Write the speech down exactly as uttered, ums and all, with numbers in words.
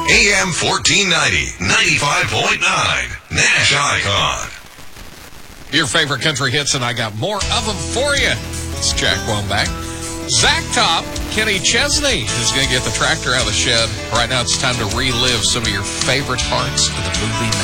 A M fourteen ninety, ninety-five point nine, Nash Icon. Your favorite country hits, and I got more of them for you. It's Jack Womback. Zach Top, Kenny Chesney is going to get the tractor out of the shed. Right now it's time to relive some of your favorite parts of the movie